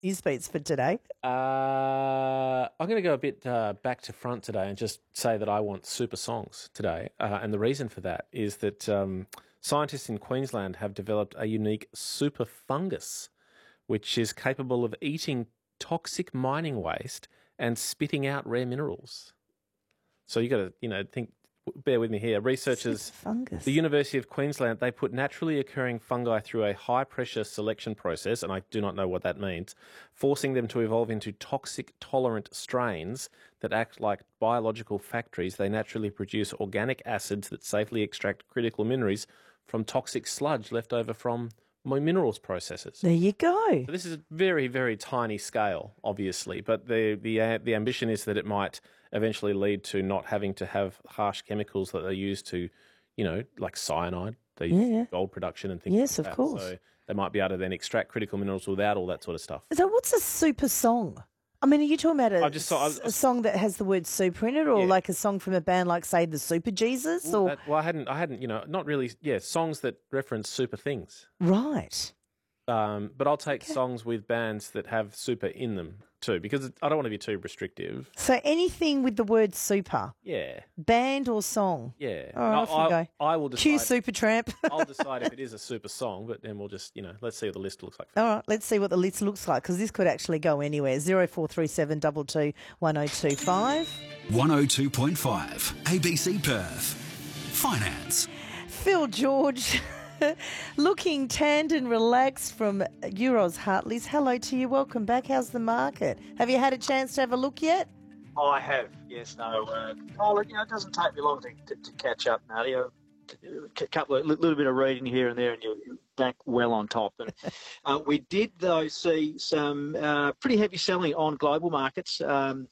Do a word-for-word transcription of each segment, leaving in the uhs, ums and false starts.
news beats for today? Uh, I'm going to go a bit uh, back to front today and just say that I want super songs today. Uh, and the reason for that is that um, scientists in Queensland have developed a unique super fungus, which is capable of eating toxic mining waste and spitting out rare minerals. So you got to, you know, think. Bear with me here. Researchers, Super fungus. the University of Queensland, they put naturally occurring fungi through a high-pressure selection process, and I do not know what that means, forcing them to evolve into toxic-tolerant strains that act like biological factories. They naturally produce organic acids that safely extract critical minerals from toxic sludge left over from minerals processes. There you go. So this is a very, very tiny scale, obviously, but the the uh, the ambition is that it might eventually lead to not having to have harsh chemicals that they use to, you know, like cyanide, they use Yeah. gold production and things Yes, like of that. course. So they might be able to then extract critical minerals without all that sort of stuff. So what's a super song? I mean, are you talking about a, I just saw- I was- a song that has the word super in it, or Yeah. like a song from a band like, say, the Super Jesus? Or That, well, I hadn't, I hadn't, you know, not really, yeah, songs that reference super things. Right. Um, but I'll take songs with bands that have super in them too, because it- I don't want to be too restrictive. So anything with the word super, Yeah, band or song? yeah. All right, No, off you I, go. I will Cue decide. Supertramp. I'll decide if it is a super song, but then we'll just, you know, let's see what the list looks like. All right, let's see what the list looks like, because this could actually go anywhere. Zero four three seven two two one zero two five. one oh two point five A B C Perth. Finance. Phil George, looking tanned and relaxed from Euros Hartley's. Hello to you. Welcome back. How's the market? Have you had a chance to have a look yet? I have, yes, no. Uh, oh, you know, it doesn't take me long to, to, to catch up, Nadia. A couple of little bit of reading here and there, and you're back well on top. And uh, we did, though, see some uh, pretty heavy selling on global markets. Um,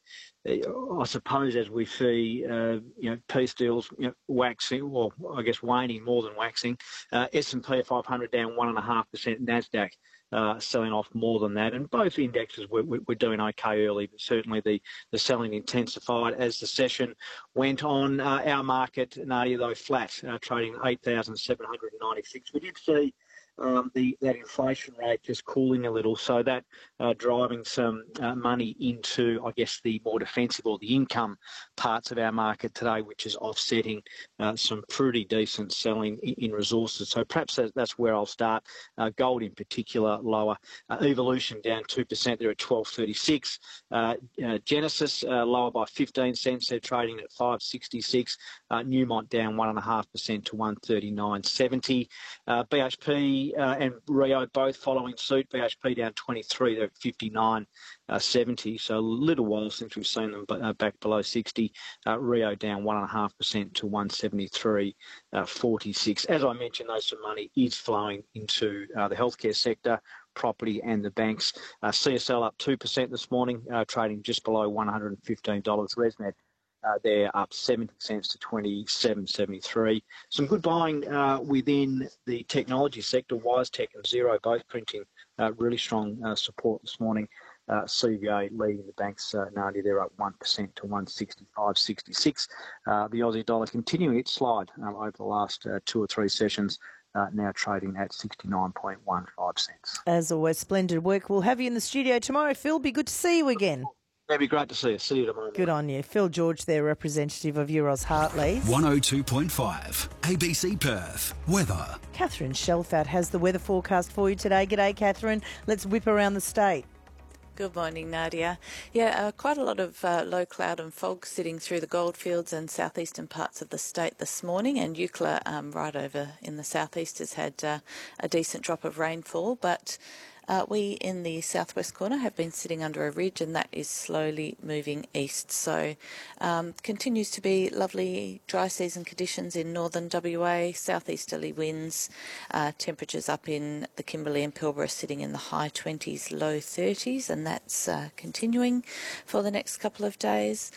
I suppose as we see, uh, you know, peace deals you know, waxing, or I guess waning more than waxing. Uh, S and P five hundred down one and a half percent. Nasdaq uh, selling off more than that, and both indexes were, were doing okay early, but certainly the, the selling intensified as the session went on. Uh, our market, Nadia, though, flat, uh, trading eight thousand seven hundred ninety-six. We did see um, the that inflation rate just cooling a little, so that uh, driving some uh, money into, I guess, the more defensive or the income parts of our market today, which is offsetting uh, some pretty decent selling in, in resources. So perhaps that, that's where I'll start. Uh, gold in particular, lower. Uh, Evolution down two percent. They're at twelve thirty-six. Uh, uh, Genesis uh, lower by fifteen cents. They're trading at five sixty-six. Uh, Newmont down one point five percent to one thirty-nine seventy. Uh, B H P uh, and Rio both following suit. B H P down twenty-three. They're at fifty-nine seventy. So a little while since we've seen them uh, back below sixty. Uh, Rio down one point five percent to one seventy-three forty-six. As I mentioned, though, some money is flowing into uh, the healthcare sector, property and the banks. Uh, C S L up two percent this morning, uh, trading just below one hundred fifteen dollars. ResMed, uh, they're up seventy cents to twenty-seven seventy-three. Some good buying uh, within the technology sector. WiseTech and Xero both printing uh, really strong uh, support this morning. Uh, C V A leading the banks, uh, Nadia, they're up one percent to one sixty-five sixty-six. Uh, the Aussie dollar continuing its slide um, over the last uh, two or three sessions, uh, now trading at sixty-nine point one five cents. As always, splendid work. We'll have you in the studio tomorrow, Phil. Be good to see you again. It'd be great to see you. See you tomorrow. Good on you. Phil George there, representative of Euros Hartley's. one oh two point five A B C Perth. Weather. Catherine Shelfat has the weather forecast for you today. G'day, Catherine. Let's whip around the state. Good morning, Nadia. Yeah, uh, quite a lot of uh, low cloud and fog sitting through the goldfields and southeastern parts of the state this morning, and Eucla um, right over in the southeast has had uh, a decent drop of rainfall, but Uh, we in the southwest corner have been sitting under a ridge, and that is slowly moving east. So um, continues to be lovely dry season conditions in northern W A, southeasterly winds, uh, temperatures up in the Kimberley and Pilbara sitting in the high twenties, low thirties, and that's uh, continuing for the next couple of days.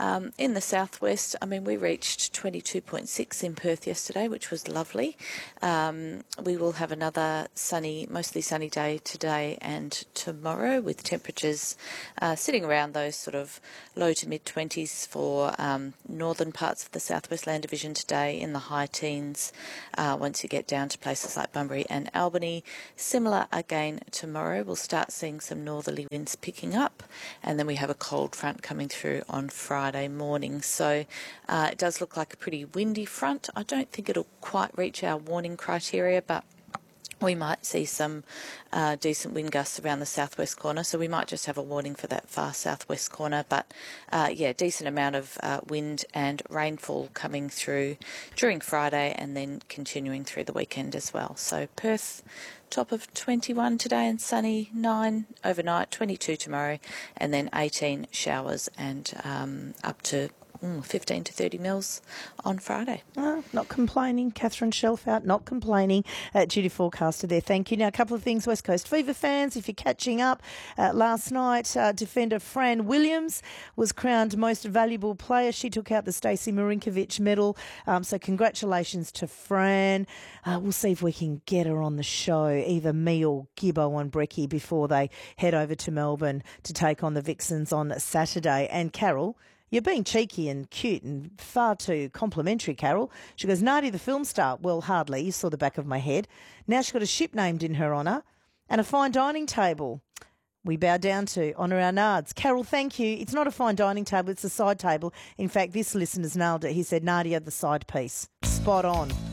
Um, in the southwest, I mean, we reached twenty-two point six in Perth yesterday, which was lovely. Um, we will have another sunny, mostly sunny day today and tomorrow, with temperatures uh, sitting around those sort of low to mid twenties for um, northern parts of the Southwest Land Division today, in the high teens uh, once you get down to places like Bunbury and Albany. Similar again tomorrow. We'll start seeing some northerly winds picking up, and then we have a cold front coming through on Friday morning. So uh, it does look like a pretty windy front. I don't think it'll quite reach our warning criteria, but we might see some uh, decent wind gusts around the southwest corner, so we might just have a warning for that far southwest corner. But uh, yeah, decent amount of uh, wind and rainfall coming through during Friday and then continuing through the weekend as well. So Perth, top of twenty-one today and sunny, nine overnight, twenty-two tomorrow, and then eighteen showers and um, up to Mm, fifteen to thirty mils on Friday. Oh, not complaining. Catherine Shelfout, not complaining. Uh, Judy Forecaster there. Thank you. Now, a couple of things, West Coast Fever fans, if you're catching up. Uh, last night, uh, defender Fran Williams was crowned Most Valuable Player. She took out the Stacey Marinkovic medal. Um, so congratulations to Fran. Uh, we'll see if we can get her on the show, either me or Gibbo on Brekkie, before they head over to Melbourne to take on the Vixens on Saturday. And Carol, you're being cheeky and cute and far too complimentary, Carol. She goes, Nadia, the film star. Well, hardly. You saw the back of my head. Now she's got a ship named in her honour and a fine dining table. We bow down to honour our Nards. Carol, thank you. It's not a fine dining table, it's a side table. In fact, this listener's nailed it. He said, Nadia, the side piece. Spot on.